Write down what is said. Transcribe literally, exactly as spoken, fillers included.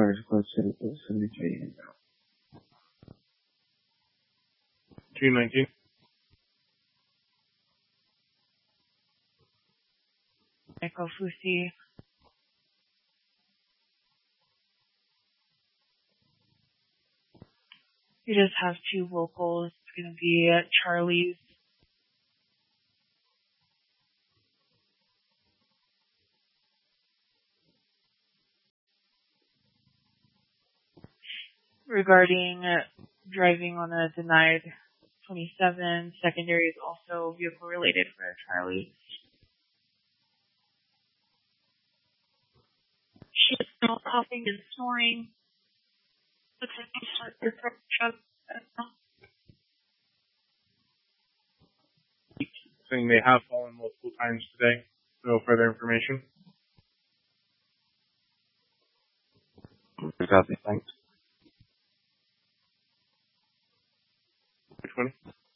cars close to seventy-three. two nineteen. Echo Fusi. We just have two locals. It's going to be at Charlie's. Regarding uh, driving on a denied twenty-seven, secondary is also vehicle related for Charlie. She is now coughing and snoring. Looks like she started her throat chug. Saying they have fallen multiple times today. No further information. Copy, thanks. Which one?